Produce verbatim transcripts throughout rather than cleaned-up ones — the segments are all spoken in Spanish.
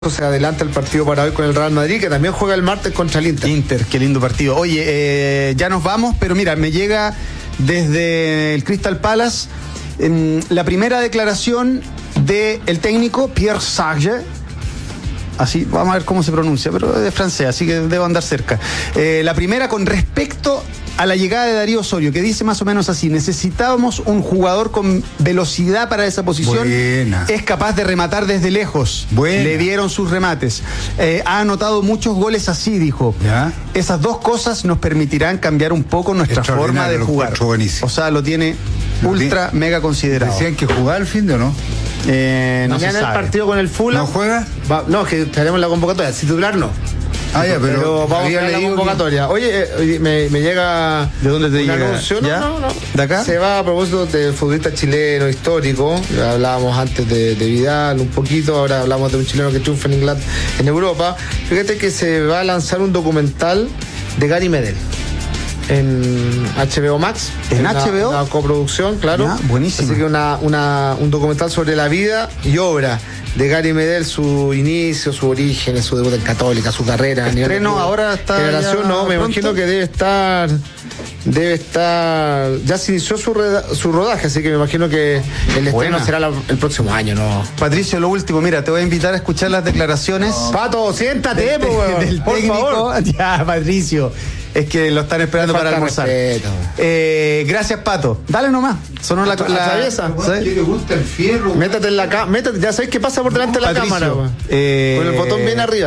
Se adelanta el partido para hoy con el Real Madrid, que también juega el martes contra el Inter. Inter, qué lindo partido. Oye, eh, ya nos vamos, pero mira, me llega desde el Crystal Palace eh, la primera declaración del técnico Pierre Sarge. Así, vamos a ver cómo se pronuncia, pero es de francés, así que debo andar cerca. Eh, la primera con respecto a la llegada de Darío Osorio, que dice más o menos así: necesitábamos un jugador con velocidad para esa posición. Buena. Es capaz de rematar desde lejos. Buena. Le dieron sus remates. Eh, ha anotado muchos goles así, dijo. ¿Ya? Esas dos cosas nos permitirán cambiar un poco nuestra forma de jugar. O sea, lo tiene ultra mega considerado. ¿Decían que jugaba el fin de o no? Eh, no Mañana se el sabe. partido con el Fulham. ¿No juega? Va, no, que tenemos la convocatoria. Si titular no. Ah, ya, pero, Pero vamos a había ver la leído convocatoria. Oye, eh, me, me llega. ¿De dónde te un llega? anuncio. No, ¿Ya? no, no. ¿De acá? Se va a propósito del futbolista chileno histórico. Ya hablábamos antes de, de Vidal un poquito. Ahora hablamos de un chileno que triunfa en Inglaterra, en Europa. Fíjate que se va a lanzar un documental de Gary Medel en H B O Max. ¿En una, H B O? Una coproducción, claro. Ya, buenísimo. Así que una, una, un documental sobre la vida y obra de Gary Medel, su inicio, su origen, su debut en Católica, su carrera. a nivel Estreno de- ahora está Generación, ya no, me pronto. imagino que debe estar. Debe estar. Ya se inició su, reda- su rodaje, así que me imagino que el estreno Buena. será la- el próximo año, ¿no? Patricio, lo último, mira, te voy a invitar a escuchar las declaraciones. Pato, siéntate, del, po, weón, del por técnico. favor. Ya, Patricio. Es que lo están esperando Me para falta almorzar. respeto. Eh, gracias, Pato. Dale nomás. Sonó la, la Atraviesa. ¿sabes? ¿Qué le gusta el fierro? Métete en la cámara. Ya sabes qué pasa por delante de la Patricio, cámara, weón. eh, Con el botón bien arriba.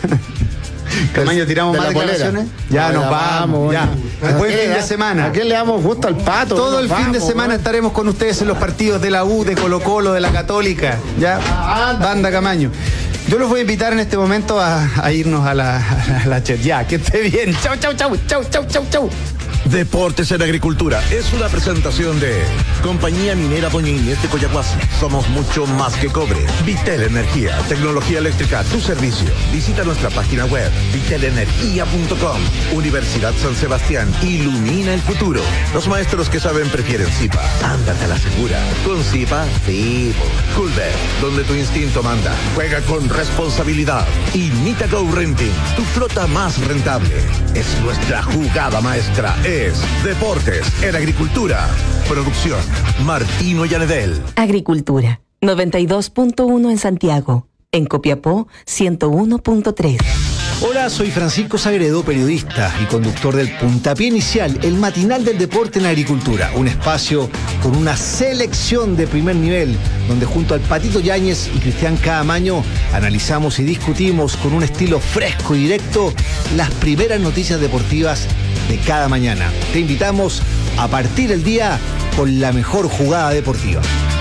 Camaño, tiramos De más la polera. declaraciones. Ya No, nos vamos. Ya. bueno. Buen ¿A qué fin le de da- semana. ¿A quién le damos gusto al Pato? Todo Nos el fin de vamos, semana weón. estaremos con ustedes en los partidos de la U, de Colo Colo, de la Católica. Ya, banda Camaño. Yo los voy a invitar en este momento a, a irnos a la, a la chat. Ya, que esté bien. Chau, chau, chau, chau, chau, chau, chau. Deportes en Agricultura es una presentación de Compañía Minera Doña Inés de Coyahuasi. Somos mucho más que cobre. Vitel Energía, tecnología eléctrica a tu servicio. Visita nuestra página web vitel energía punto com. Universidad San Sebastián, ilumina el futuro. Los maestros que saben prefieren Zipa. Ándate a la segura. Con Zipa, vivo. Culver, donde tu instinto manda. Juega con responsabilidad. Y Mitago Renting, tu flota más rentable. Es nuestra jugada maestra. Es Deportes en Agricultura. Producción Martino Yanedel. Agricultura, noventa y dos punto uno en Santiago. En Copiapó, ciento uno punto tres. Hola, soy Francisco Sagredo, periodista y conductor del Puntapié Inicial, el matinal del deporte en agricultura. Un espacio con una selección de primer nivel, donde junto al Patito Yáñez y Cristian Caamaño analizamos y discutimos con un estilo fresco y directo las primeras noticias deportivas de cada mañana. Te invitamos a partir el día con la mejor jugada deportiva.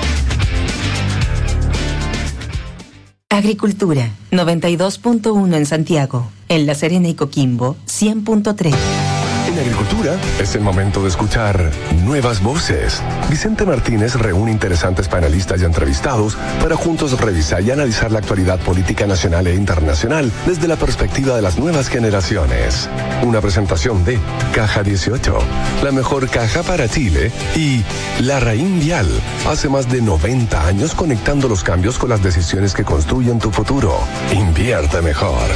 Agricultura, noventa y dos punto uno en Santiago. En La Serena y Coquimbo, cien punto tres. En Agricultura es el momento de escuchar nuevas voces. Vicente Martínez reúne interesantes panelistas y entrevistados para juntos revisar y analizar la actualidad política nacional e internacional desde la perspectiva de las nuevas generaciones. Una presentación de Caja dieciocho, la mejor caja para Chile, y La Raín Vial, hace más de noventa años conectando los cambios con las decisiones que construyen tu futuro. Invierte mejor.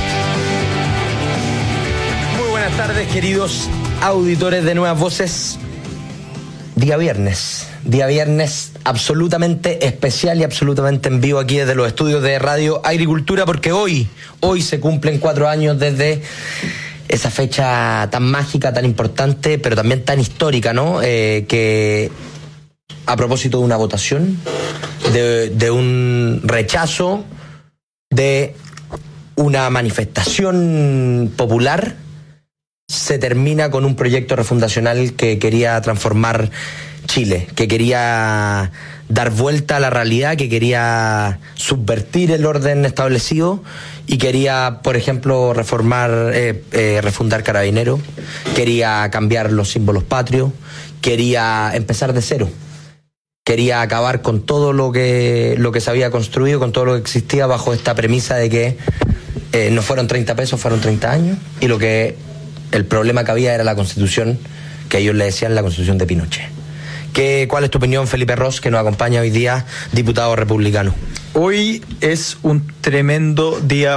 Buenas tardes, queridos auditores de Nuevas Voces. Día viernes, día viernes absolutamente especial y absolutamente en vivo aquí desde los estudios de Radio Agricultura, porque hoy, hoy se cumplen cuatro años desde esa fecha tan mágica, tan importante, pero también tan histórica, ¿no? Eh, que a propósito de una votación, de, de un rechazo, de una manifestación popular, se termina con un proyecto refundacional que quería transformar Chile, que quería dar vuelta a la realidad, que quería subvertir el orden establecido y quería, por ejemplo, reformar, eh, eh, refundar Carabineros, quería cambiar los símbolos patrios, quería empezar de cero, quería acabar con todo lo que, lo que se había construido, con todo lo que existía bajo esta premisa de que eh, no fueron treinta pesos, fueron treinta años, y lo que el problema que había era la Constitución, que ellos le decían la Constitución de Pinochet, ¿Qué, ¿Cuál es tu opinión, Felipe Ros, que nos acompaña hoy día, diputado republicano? Hoy es un tremendo día